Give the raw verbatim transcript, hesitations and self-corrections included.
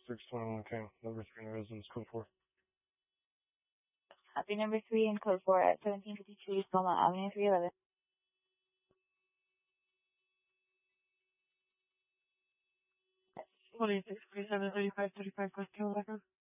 six twenty-one K, number three in the residence, code four. Copy number three and code four at seventeen fifty-two Belmont Avenue, three eleven. twenty-six, forty-seven, thirty-five, thirty-five, question record.